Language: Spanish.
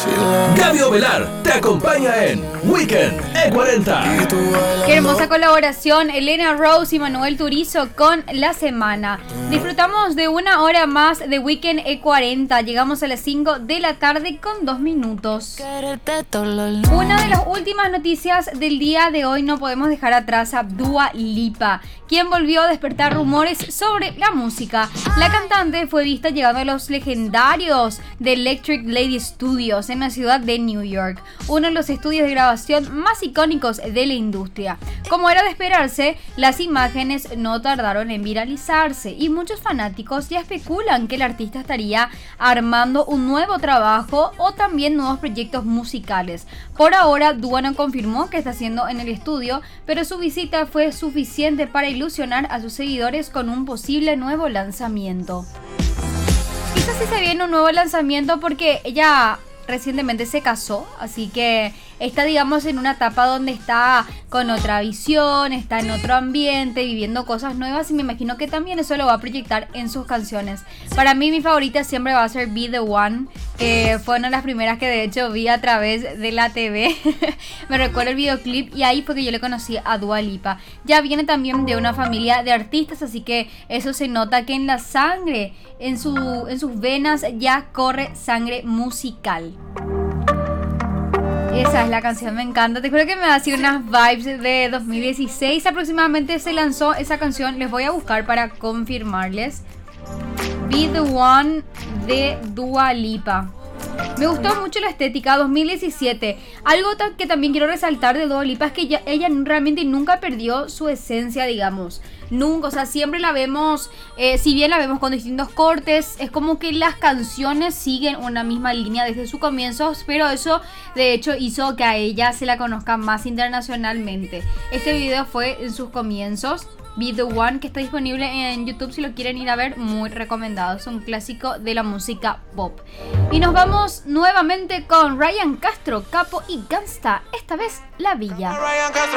Gaby Ovelar te acompaña en Weekend E40. Qué hermosa colaboración, Elena Rose y Manuel Turizo con La Semana. Disfrutamos de una hora más de Weekend E40. Llegamos a las 5 de la tarde con 2 minutos. Una de las últimas noticias del día de hoy no podemos dejar atrás a Dua Lipa, quien volvió a despertar rumores sobre la música. La cantante fue vista llegando a los legendarios de Electric Lady Studios en la ciudad de New York, uno de los estudios de grabación más icónicos de la industria. Como era de esperarse, las imágenes no tardaron en viralizarse y muchos fanáticos ya especulan que el artista estaría armando un nuevo trabajo o también nuevos proyectos musicales. Por ahora, Dua no confirmó qué está haciendo en el estudio, pero su visita fue suficiente para ilusionar a sus seguidores con un posible nuevo lanzamiento. Quizás sí se viene un nuevo lanzamiento porque ella recientemente se casó, así que está, digamos, en una etapa donde está con otra visión, está en otro ambiente, viviendo cosas nuevas, y me imagino que también eso lo va a proyectar en sus canciones. Para mí, mi favorita siempre va a ser Be The One, que fue una de las primeras que de hecho vi a través de la TV. Me recuerdo el videoclip y ahí fue que yo le conocí a Dua Lipa. Ya viene también de una familia de artistas, así que eso se nota que en la sangre, en sus venas ya corre sangre musical. Esa es la canción, me encanta. Te juro que me da así unas vibes de 2016 aproximadamente se lanzó esa canción. Les voy a buscar para confirmarles. Be The One de Dua Lipa. Me gustó mucho la estética 2017. Algo que también quiero resaltar de Dua Lipa es que ella realmente nunca perdió su esencia, digamos. Nunca, o sea, siempre la vemos, si bien la vemos con distintos cortes, es como que las canciones siguen una misma línea desde sus comienzos, pero eso de hecho hizo que a ella se la conozca más internacionalmente. Este video fue en sus comienzos. Be The One, que está disponible en YouTube si lo quieren ir a ver, muy recomendado. Es un clásico de la música pop. Y nos vamos nuevamente con Ryan Castro, Capo y Gangsta, esta vez La Villa.